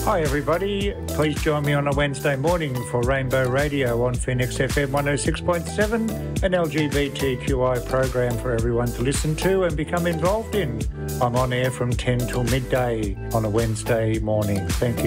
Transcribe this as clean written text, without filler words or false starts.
Hi everybody, please join me on a Wednesday morning for Rainbow Radio on Phoenix FM 106.7, an LGBTQI program for everyone to listen to and become involved in. I'm on air from 10 till midday on a Wednesday morning. Thank you.